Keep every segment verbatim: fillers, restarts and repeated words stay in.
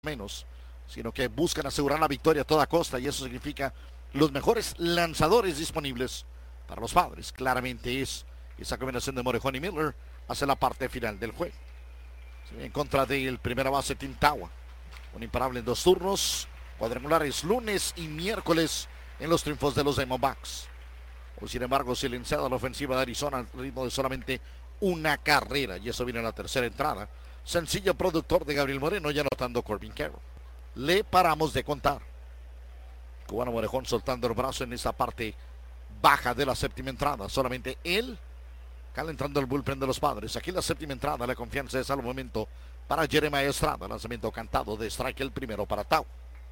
menos, sino que buscan asegurar la victoria a toda costa y eso significa los mejores lanzadores disponibles para los Padres. Claramente es esa combinación de Morejón y Miller hacia la parte final del juego. En contra del primera base Tim Tawa, un imparable en dos turnos, cuadrangulares lunes y miércoles en los triunfos de los Diamondbacks. Hoy, sin embargo, silenciada la ofensiva de Arizona al ritmo de solamente una carrera, y eso viene en la tercera entrada. Sencillo productor de Gabriel Moreno y anotando Corbin Carroll. Le paramos de contar. Cubano Morejón soltando el brazo en esa parte baja de la séptima entrada. Solamente él calentando el bullpen de los Padres. Aquí la séptima entrada, la confianza es al momento para Jeremiah Estrada. Lanzamiento cantado de strike, el primero para Tawa.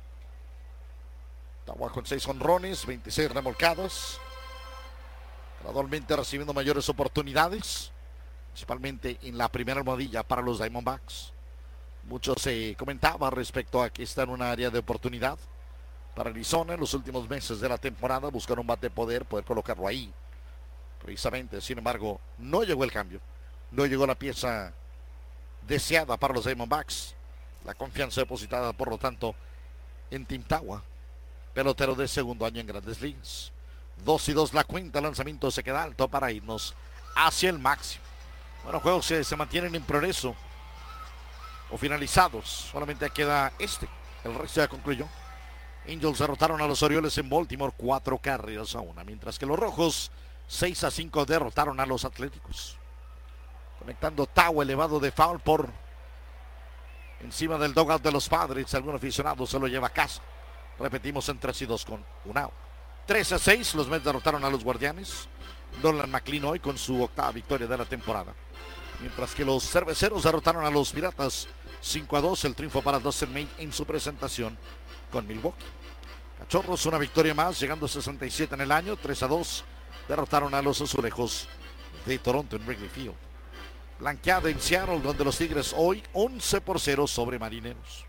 Tawa con seis honrones, veintiséis remolcadas. Gradualmente recibiendo mayores oportunidades, principalmente en la primera almohadilla para los Diamondbacks. Mucho se comentaba respecto a que está en un área de oportunidad para Arizona en los últimos meses de la temporada, buscar un bate de poder, poder colocarlo ahí. Precisamente, sin embargo, no llegó el cambio, no llegó la pieza deseada para los Diamondbacks. La confianza depositada, por lo tanto, en Tim Tawa, pelotero de segundo año en Grandes Ligas. Dos y dos la cuenta, lanzamiento se queda alto para irnos hacia el máximo. Bueno, juegos se, se mantienen en progreso o finalizados. Solamente queda este. El resto ya concluyó. Angels derrotaron a los Orioles en Baltimore cuatro carreras a una. Mientras que los Rojos seis a cinco derrotaron a los Atléticos. Conectando Tawa elevado de foul por encima del dugout de los Padres. Algún aficionado se lo lleva a casa. Repetimos en tres y dos con un out. tres a seis, los Mets derrotaron a los Guardianes. Nolan McLean hoy con su octava victoria de la temporada. Mientras que los Cerveceros derrotaron a los Piratas cinco a dos, el triunfo para Dustin May en su presentación con Milwaukee. Cachorros una victoria más, llegando a sesenta y siete en el año. tres a dos, derrotaron a los Azulejos de Toronto en Wrigley Field. Blanqueada en Seattle, donde los Tigres hoy once por cero sobre Marineros.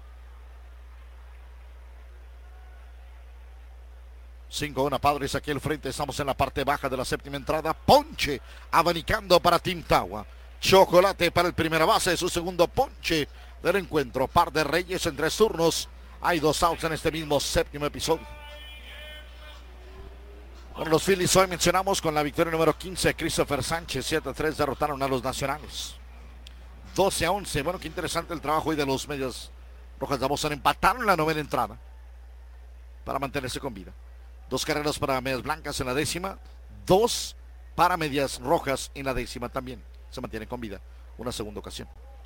cinco a uno Padres aquí al frente. Estamos en la parte baja de la séptima entrada. Ponche abanicando para Tim Tawa. Chocolate para el primera base. Su segundo ponche del encuentro. Par de Reyes en tres turnos. Hay dos outs en este mismo séptimo episodio. Bueno, los Phillies hoy mencionamos con la victoria número quince. Christopher Sánchez. siete a tres derrotaron a los Nacionales. doce a once. Bueno, qué interesante el trabajo hoy de los Medias Rojas de Boston. Empataron la novena entrada para mantenerse con vida. Dos carreras para Medias Blancas en la décima. Dos para Medias Rojas en la décima también. Se mantiene con vida. Una segunda ocasión.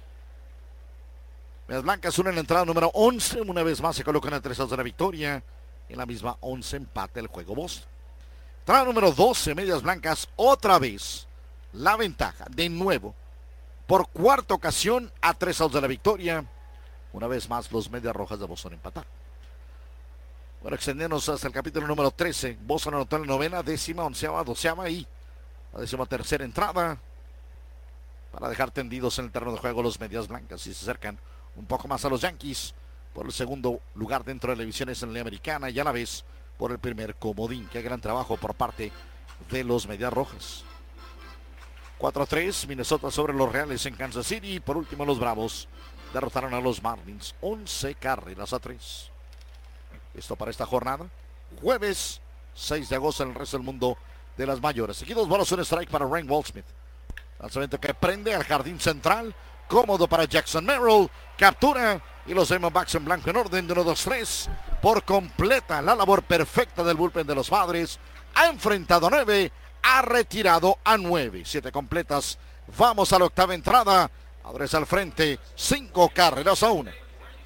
Medias Blancas una en la entrada número once. Una vez más se colocan a tres outs de la victoria. En la misma once empate el juego Boston. Entrada número doce. Medias Blancas otra vez la ventaja. De nuevo. Por cuarta ocasión a tres outs de la victoria. Una vez más los Medias Rojas de Boston empataron. Bueno, extendiéndonos hasta el capítulo número trece. Boston anotó en la novena, décima, onceava, doceava y la décima tercera entrada para dejar tendidos en el terreno de juego los Medias Blancas y se acercan un poco más a los Yankees por el segundo lugar dentro de la división en la americana y a la vez por el primer comodín. Qué gran trabajo por parte de los Medias Rojas. cuatro a tres, Minnesota sobre los Reales en Kansas City y por último los Bravos derrotaron a los Marlins once carreras a tres. Esto para esta jornada, jueves seis de agosto en el resto del mundo de las mayores. Aquí dos bolas, un strike para Ryan Waldsmith. Lanzamiento que prende al jardín central, cómodo para Jackson Merrill, captura y los Diamondbacks en blanco en orden de uno dos tres. Por completa la labor perfecta del bullpen de los Padres. Ha enfrentado a nueve, ha retirado a nueve. Siete completas, vamos a la octava entrada. Padres al frente, cinco carreras a una.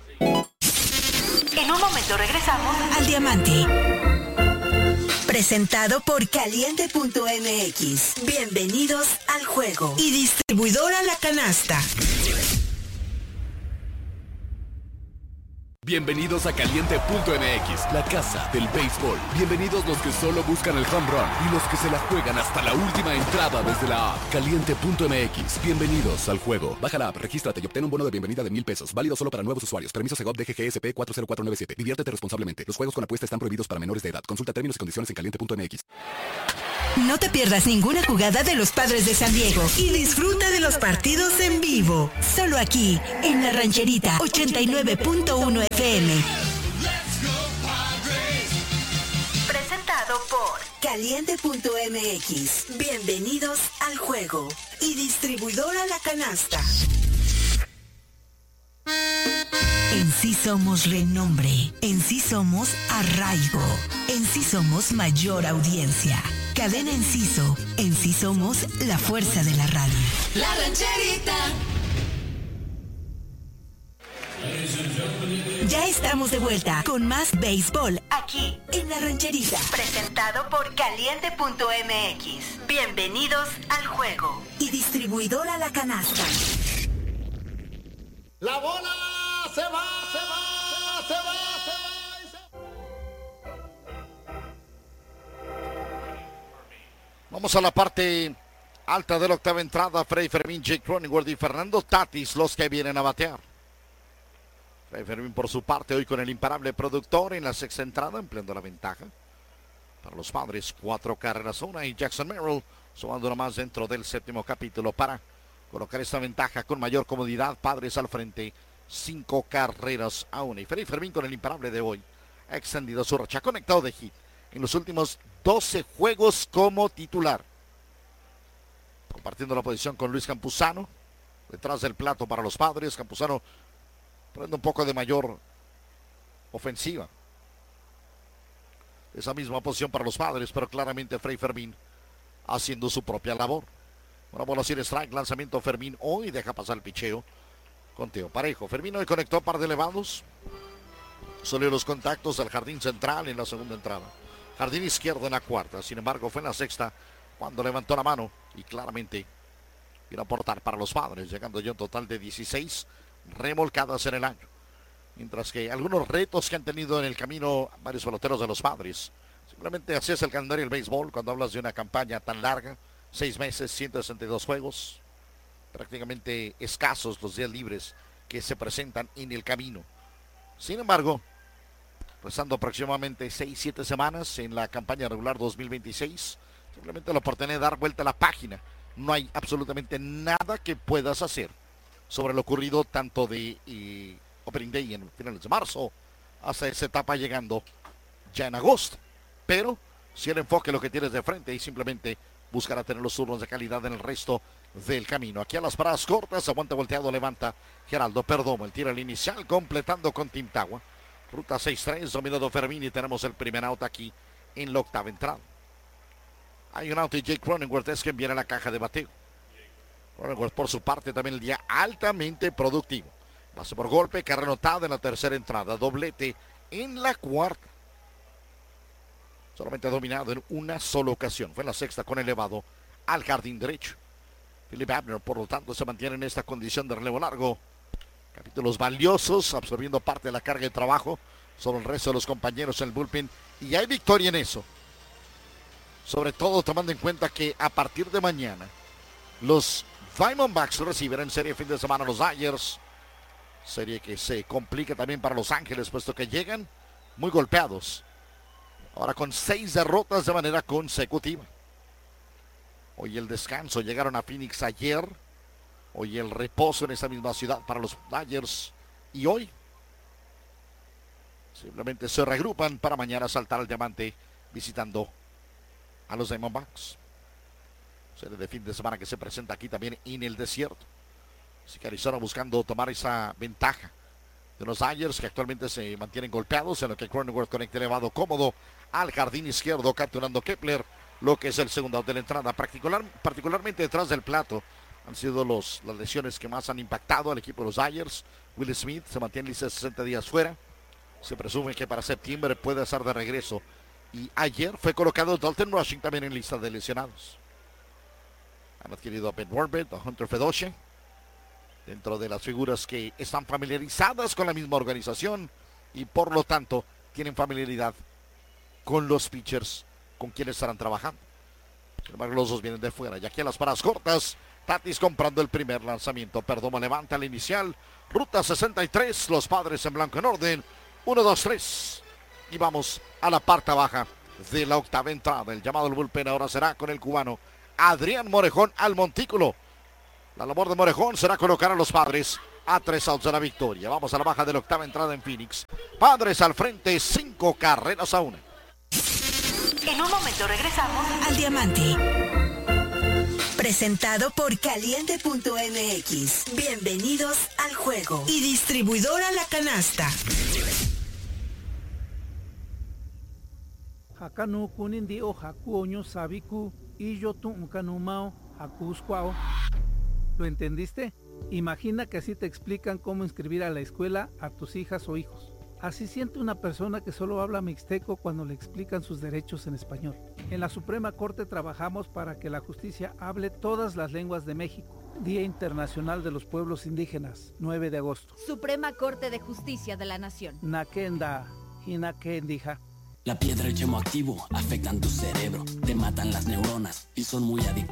En un momento regresamos al Diamante. Presentado por Caliente punto M X. Bienvenidos al juego. Y distribuidora La Canasta. Bienvenidos a Caliente punto M X, la casa del béisbol. Bienvenidos los que solo buscan el home run y los que se la juegan hasta la última entrada desde la app. Caliente punto M X, bienvenidos al juego. Baja la app, regístrate y obtén un bono de bienvenida de mil pesos. Válido solo para nuevos usuarios. Permiso Segov D G G S P cuatro cero cuatro nueve siete. Diviértete responsablemente. Los juegos con apuesta están prohibidos para menores de edad. Consulta términos y condiciones en Caliente punto M X. No te pierdas ninguna jugada de los Padres de San Diego y disfruta de los partidos en vivo. Solo aquí, en La Rancherita, ochenta y nueve punto uno F M. Presentado por Caliente punto M X. Bienvenidos al juego. Y Distribuidora La Canasta. En sí somos renombre, en sí somos arraigo, en sí somos mayor audiencia. Cadena Enciso, en sí somos la fuerza de la radio. La Rancherita. Ya estamos de vuelta con más béisbol aquí en La Rancherita. Presentado por Caliente punto M X. Bienvenidos al juego. Y Distribuidora La Canasta. La bola se va, se va, se va, se va, se va. Vamos a la parte alta de la octava entrada. Freddy Fermín, Jake Cronenworth y Fernando Tatis los que vienen a batear. Freddy Fermín por su parte hoy con el imparable productor en la sexta entrada, empleando la ventaja. Para los Padres, cuatro carreras a una y Jackson Merrill sumando una más dentro del séptimo capítulo para colocar esta ventaja con mayor comodidad. Padres al frente, cinco carreras a una. Y Freddy Fermín con el imparable de hoy ha extendido su racha, conectado de hit en los últimos doce juegos como titular. Compartiendo la posición con Luis Campuzano, detrás del plato para los Padres. Campuzano poniendo un poco de mayor ofensiva. Esa misma posición para los Padres, pero claramente Freddy Fermín haciendo su propia labor. Una bola sin strike, lanzamiento Fermín hoy, deja pasar el picheo con Teo Parejo. Fermín hoy conectó par de elevados. Solo los contactos al jardín central en la segunda entrada. Jardín izquierdo en la cuarta, sin embargo fue en la sexta cuando levantó la mano y claramente vino a aportar para los Padres, llegando ya a un total de dieciséis remolcadas en el año. Mientras que algunos retos que han tenido en el camino varios peloteros de los Padres. Simplemente así es el calendario del béisbol cuando hablas de una campaña tan larga. Seis meses, ciento sesenta y dos juegos. Prácticamente escasos los días libres que se presentan en el camino. Sin embargo, restando aproximadamente seis, siete semanas en la campaña regular dos mil veintiséis, simplemente la oportunidad de dar vuelta a la página. No hay absolutamente nada que puedas hacer sobre lo ocurrido tanto de eh, Opening Day en finales de marzo hasta esa etapa llegando ya en agosto. Pero si el enfoque lo que tienes de frente y simplemente buscará tener los turnos de calidad en el resto del camino. Aquí a las paradas cortas, aguanta volteado, levanta Geraldo Perdomo. El tiro al inicial, completando con Tintagua. Ruta seis tres, dominado Fermín y tenemos el primer out aquí en la octava entrada. Hay un out y Jake Cronenworth es quien viene a la caja de bateo. Cronenworth por su parte también el día altamente productivo. Base por golpe, carrera anotada en la tercera entrada, doblete en la cuarta. Solamente ha dominado en una sola ocasión. Fue en la sexta con elevado al jardín derecho. Philip Abner, por lo tanto, se mantiene en esta condición de relevo largo. Capítulos valiosos, absorbiendo parte de la carga de trabajo sobre el resto de los compañeros en el bullpen. Y hay victoria en eso. Sobre todo tomando en cuenta que a partir de mañana, los Diamondbacks recibirán en serie fin de semana a los Dodgers. Serie que se complica también para Los Ángeles, puesto que llegan muy golpeados. Ahora con seis derrotas de manera consecutiva. Hoy el descanso, llegaron a Phoenix ayer. Hoy el reposo en esa misma ciudad para los Dodgers. Y hoy simplemente se regrupan para mañana saltar al diamante visitando a los Diamondbacks. Serie de fin de semana que se presenta aquí también en el desierto. Así que Arizona buscando tomar esa ventaja de los Dodgers que actualmente se mantienen golpeados, en lo que Cronenworth conecta elevado cómodo al jardín izquierdo, capturando Kepler, lo que es el segundo out de la entrada. Particular, particularmente detrás del plato han sido los, las lesiones que más han impactado al equipo de los Dodgers. Will Smith se mantiene lista sesenta días fuera. Se presume que para septiembre puede estar de regreso. Y ayer fue colocado Dalton Rushing también en lista de lesionados. Han adquirido a Ben Warbert, a Hunter Fedoche, dentro de las figuras que están familiarizadas con la misma organización y por lo tanto tienen familiaridad con los pitchers con quienes estarán trabajando. Sin embargo, los dos vienen de fuera. Y aquí a las paradas cortas, Tatis comprando el primer lanzamiento. Perdomo levanta el inicial. Ruta sesenta y tres, los Padres en blanco en orden. uno, dos, tres. Y vamos a la parte baja de la octava entrada. El llamado al bullpen ahora será con el cubano Adrián Morejón al montículo. La labor de Morejón será colocar a los Padres a tres outs de la victoria. Vamos a la baja de la octava entrada en Phoenix. Padres al frente, cinco carreras a una. En un momento regresamos al Diamante. Presentado por Caliente punto M X. Bienvenidos al juego. Y distribuidora La Canasta. Hakanu kunindi o hakuoño sabiku y yo tu unkanumao hakuskwao. ¿Lo entendiste? Imagina que así te explican cómo inscribir a la escuela a tus hijas o hijos. Así siente una persona que solo habla mixteco cuando le explican sus derechos en español. En la Suprema Corte trabajamos para que la justicia hable todas las lenguas de México. Día Internacional de los Pueblos Indígenas, nueve de agosto. Suprema Corte de Justicia de la Nación. Nakenda, Hinakendija. La piedra y el chemo activo afectan tu cerebro, te matan las neuronas y son muy adictivos.